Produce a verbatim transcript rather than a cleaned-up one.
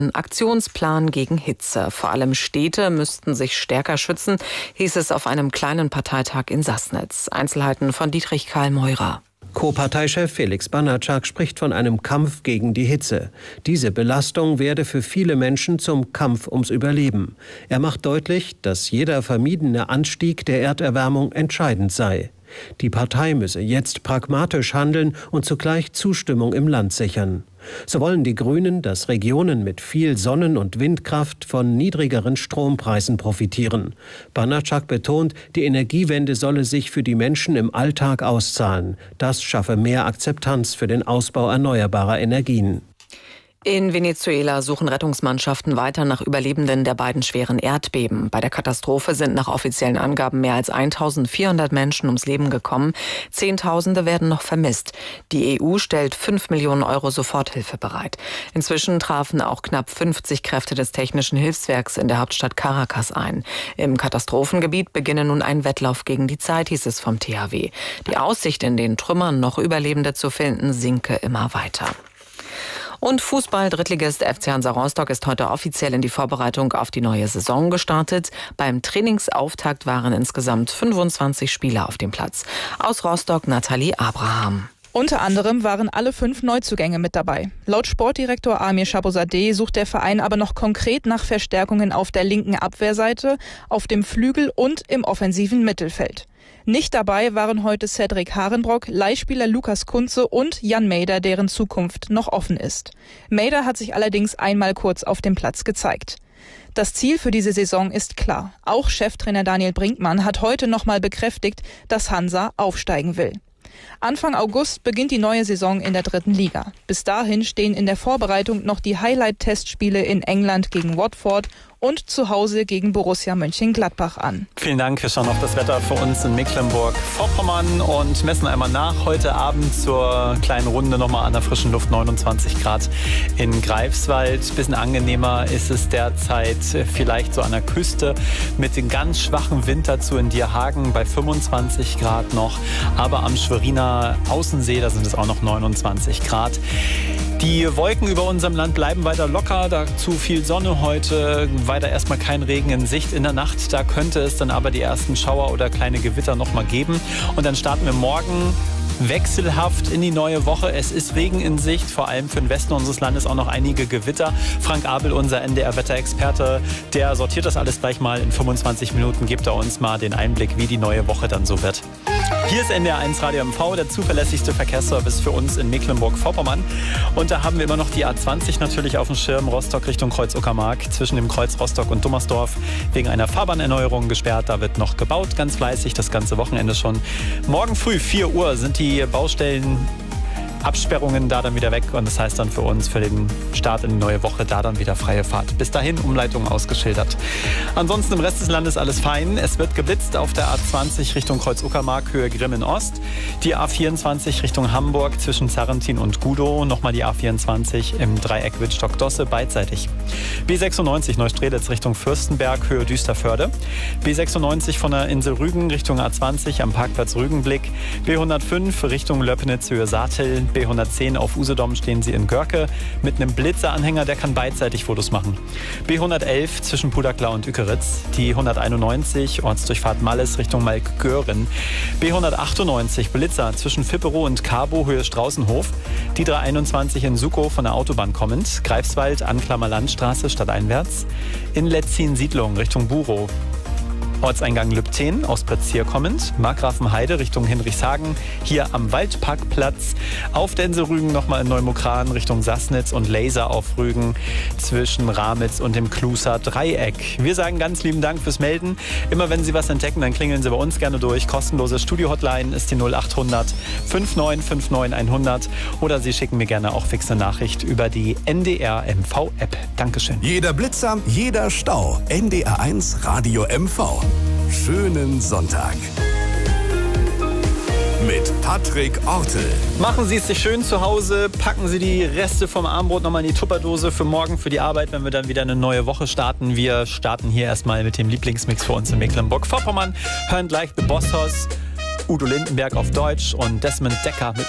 Aktionsplan gegen Hitze. Vor allem Städte müssten sich stärker schützen, hieß es auf einem kleinen Parteitag in Sassnitz. Einzelheiten von Dietrich Karl Meurer. Co-Parteichef Felix Banatschak spricht von einem Kampf gegen die Hitze. Diese Belastung werde für viele Menschen zum Kampf ums Überleben. Er macht deutlich, dass jeder vermiedene Anstieg der Erderwärmung entscheidend sei. Die Partei müsse jetzt pragmatisch handeln und zugleich Zustimmung im Land sichern. So wollen die Grünen, dass Regionen mit viel Sonnen- und Windkraft von niedrigeren Strompreisen profitieren. Banatschak betont, die Energiewende solle sich für die Menschen im Alltag auszahlen. Das schaffe mehr Akzeptanz für den Ausbau erneuerbarer Energien. In Venezuela suchen Rettungsmannschaften weiter nach Überlebenden der beiden schweren Erdbeben. Bei der Katastrophe sind nach offiziellen Angaben mehr als eintausendvierhundert Menschen ums Leben gekommen. Zehntausende werden noch vermisst. Die E U stellt fünf Millionen Euro Soforthilfe bereit. Inzwischen trafen auch knapp fünfzig Kräfte des Technischen Hilfswerks in der Hauptstadt Caracas ein. Im Katastrophengebiet beginne nun ein Wettlauf gegen die Zeit, hieß es vom T H W. Die Aussicht, in den Trümmern noch Überlebende zu finden, sinke immer weiter. Und Fußball-Drittligist F C Hansa Rostock ist heute offiziell in die Vorbereitung auf die neue Saison gestartet. Beim Trainingsauftakt waren insgesamt fünfundzwanzig Spieler auf dem Platz. Aus Rostock Nathalie Abraham. Unter anderem waren alle fünf Neuzugänge mit dabei. Laut Sportdirektor Amir Shabozadeh sucht der Verein aber noch konkret nach Verstärkungen auf der linken Abwehrseite, auf dem Flügel und im offensiven Mittelfeld. Nicht dabei waren heute Cedric Harenbrock, Leihspieler Lukas Kunze und Jan Meder, deren Zukunft noch offen ist. Meder hat sich allerdings einmal kurz auf dem Platz gezeigt. Das Ziel für diese Saison ist klar. Auch Cheftrainer Daniel Brinkmann hat heute nochmal bekräftigt, dass Hansa aufsteigen will. Anfang August beginnt die neue Saison in der dritten Liga. Bis dahin stehen in der Vorbereitung noch die Highlight-Testspiele in England gegen Watford und zu Hause gegen Borussia Mönchengladbach an. Vielen Dank. Wir schauen auf das Wetter für uns in Mecklenburg-Vorpommern und messen einmal nach. Heute Abend zur kleinen Runde nochmal an der frischen Luft, neunundzwanzig Grad in Greifswald. Bisschen angenehmer ist es derzeit vielleicht so an der Küste mit dem ganz schwachen Wind dazu in Dierhagen bei fünfundzwanzig Grad noch. Aber am Schweriner Außensee, da sind es auch noch neunundzwanzig Grad. Die Wolken über unserem Land bleiben weiter locker, dazu viel Sonne heute, weiter erstmal kein Regen in Sicht in der Nacht. Da könnte es dann aber die ersten Schauer oder kleine Gewitter noch mal geben. Und dann starten wir morgen wechselhaft in die neue Woche. Es ist Regen in Sicht, vor allem für den Westen unseres Landes auch noch einige Gewitter. Frank Abel, unser N D R-Wetterexperte, der sortiert das alles gleich mal in fünfundzwanzig Minuten, gibt er uns mal den Einblick, wie die neue Woche dann so wird. Hier ist N D R eins Radio M V, der zuverlässigste Verkehrsservice für uns in Mecklenburg-Vorpommern. Und da haben wir immer noch die A zwanzig natürlich auf dem Schirm, Rostock Richtung Kreuz-Uckermark, zwischen dem Kreuz Rostock und Dummersdorf, wegen einer Fahrbahnerneuerung gesperrt. Da wird noch gebaut, ganz fleißig, das ganze Wochenende schon. Morgen früh, vier Uhr, sind die Baustellen Absperrungen da dann wieder weg und das heißt dann für uns, für den Start in die neue Woche, da dann wieder freie Fahrt. Bis dahin Umleitung ausgeschildert. Ansonsten im Rest des Landes alles fein. Es wird geblitzt auf der A zwanzig Richtung Kreuz-Uckermark, Höhe Grimmen Ost. Die A vierundzwanzig Richtung Hamburg zwischen Zarrentin und Gudow. Nochmal die A vierundzwanzig im Dreieck Wittstock-Dosse beidseitig. B sechsundneunzig Neustrelitz Richtung Fürstenberg, Höhe Düsterförde. B sechsundneunzig von der Insel Rügen Richtung A zwanzig am Parkplatz Rügenblick. B hundertfünf Richtung Löppnitz, Höhe Saatel. B hundertzehn auf Usedom stehen Sie in Görke mit einem Blitzeranhänger, der kann beidseitig Fotos machen. B hundertelf zwischen Puderklau und Ückeritz. Die hunderteinundneunzig Ortsdurchfahrt Malles Richtung Malk-Göhren. B hundertachtundneunzig Blitzer zwischen Fipperow und Cabo, Höhe Straußenhof. Die dreihunderteinundzwanzig in Sukow von der Autobahn kommend. Greifswald, Anklammer Landstraße stadteinwärts. In Letzin-Siedlung Richtung Burow. Ortseingang Lübten, aus Platzier kommend, Markgrafenheide Richtung Hinrichshagen, hier am Waldparkplatz, auf der Insel Rügen nochmal in Neumokran Richtung Sassnitz und Laser auf Rügen zwischen Ramitz und dem Kluser Dreieck. Wir sagen ganz lieben Dank fürs Melden. Immer wenn Sie was entdecken, dann klingeln Sie bei uns gerne durch. Kostenlose Studio-Hotline ist die null achthundert neunundfünfzig neunundfünfzig hundert oder Sie schicken mir gerne auch fixe Nachricht über die N D R M V-App. Dankeschön. Jeder Blitzer, jeder Stau. N D R eins Radio M V. Schönen Sonntag. Mit Patrick Ortel. Machen Sie es sich schön zu Hause, packen Sie die Reste vom Abendbrot nochmal in die Tupperdose für morgen, für die Arbeit, wenn wir dann wieder eine neue Woche starten. Wir starten hier erstmal mit dem Lieblingsmix für uns in Mecklenburg-Vorpommern, hören gleich The Boss Hoss, Udo Lindenberg auf Deutsch und Desmond Decker mit